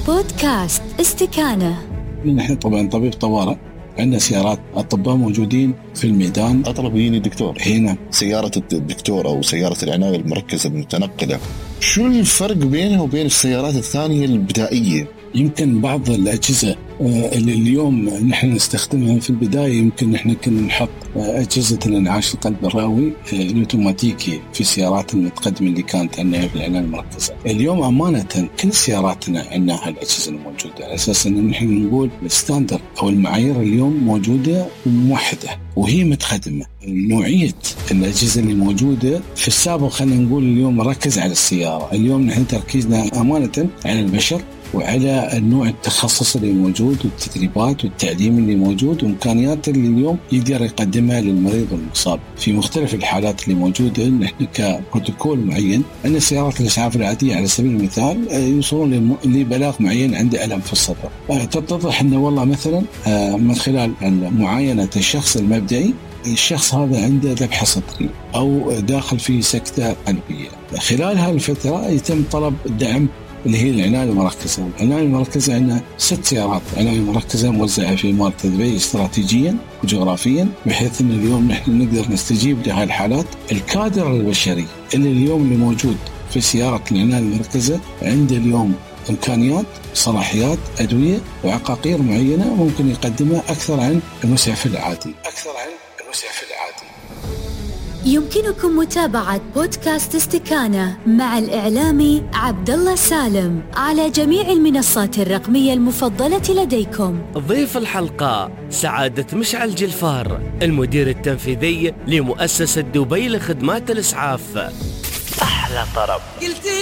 بودكاست استكانة. نحن طبعا طبيب طوارئ، عندنا سيارات أطباء موجودين في الميدان. أطلب يجيني دكتور هنا سيارة الدكتور أو سيارة العناية المركزة المتنقلة، شو الفرق بينها وبين السيارات الثانية البدائية؟ يمكن بعض الأجهزة اللي اليوم نحن نستخدمها في البداية، يمكن نحن كنا نحط أجهزة الانعاش القلب الرئوي الأوتوماتيكي في السيارات المتقدمة اللي كانت عندنا في العناية المركزة. اليوم أمانة كل سياراتنا عندنا هالأجهزة الموجودة، على أساس أن نحن نقول الستاندر أو المعايير اليوم موجودة وموحدة وهي متقدمة. نوعية الأجهزة اللي موجودة في السابق خلينا نقول اليوم ركز على السيارة، اليوم نحن تركيزنا أمانة على البشر وعلى النوع التخصص اللي موجود والتدريبات والتعليم اللي موجود وإمكانيات اللي اليوم يقدر يقدمها للمريض المصاب في مختلف الحالات اللي موجودة. نحن كبروتوكول معين أن السيارات الإسعاف العادية على سبيل المثال يوصلون لبلاغ معين عنده ألم في الصدر، تتضح أنه والله مثلا من خلال معاينة الشخص المبدئي الشخص هذا عنده ذبحة صدرية أو داخل في سكتة قلبية. خلال هالفترة يتم طلب الدعم اللي هي العناية المركزة. العناية المركزة عندنا 6 سيارات عناية مركزة موزعة في إمارة دبي استراتيجيا وجغرافيا، بحيث أن اليوم نحن نقدر نستجيب لهذه الحالات. الكادر البشري اللي اليوم اللي موجود في سيارة العناية المركزة عنده اليوم إمكانيات، صلاحيات، أدوية وعقاقير معينة ممكن يقدمها أكثر عن المسعف العادي. يمكنكم متابعة بودكاست استكانة مع الإعلامي عبد الله سالم على جميع المنصات الرقمية المفضلة لديكم. ضيف الحلقة سعادة مشعل جلفار، المدير التنفيذي لمؤسسة دبي لخدمات الإسعاف. أحلى طرب.